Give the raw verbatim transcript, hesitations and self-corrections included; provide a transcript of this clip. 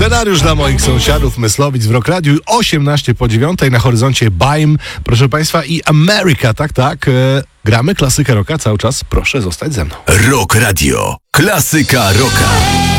Scenariusz dla moich sąsiadów, Myslowic w Rock Radiu, osiemnaście po dziewiątej, na horyzoncie Baim, proszę Państwa, i America, tak, tak. E, gramy klasykę rocka cały czas, proszę zostać ze mną. Rock Radio, klasyka rocka.